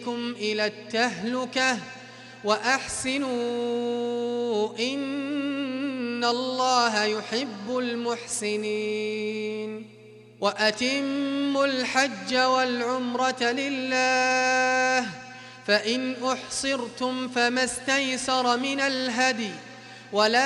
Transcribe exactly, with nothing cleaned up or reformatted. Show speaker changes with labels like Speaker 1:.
Speaker 1: بكم إلى التهلكة وأحسنوا إن الله يحب المحسنين وأتموا الحج والعمرة لله فإن أحصرتم فما استيسر من الهدي ولا